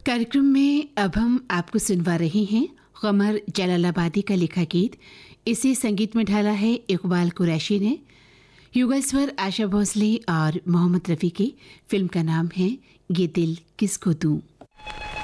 कार्यक्रम में अब हम आपको सुनवा रहे हैं कमर जलालाबादी का लिखा गीत। इसे संगीत में ढाला है इकबाल कुरैशी ने। युगल स्वर आशा भोसले और मोहम्मद रफ़ी की। फिल्म का नाम है ये दिल किसको दूं।